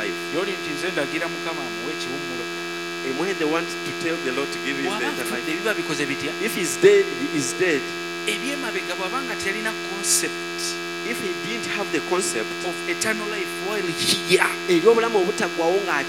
life. Yoli nti nze ndagira Mukama amuwe ekiwummulo. And when they want to tell the Lord to give him better life, Biba bikoze bitya? if he's dead, he is dead. Ebyemabega bw'abanga talina concept If he didn't have the concept of eternal life while here, ery'obulamu obutaggwawo nga